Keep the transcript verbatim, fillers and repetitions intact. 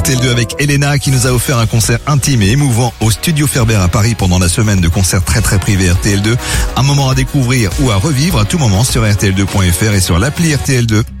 R T L deux avec Elena qui nous a offert un concert intime et émouvant au Studio Ferber à Paris pendant la semaine de concerts très très privés R T L deux. Un moment à découvrir ou à revivre à tout moment sur R T L deux point F R et sur l'appli R T L deux.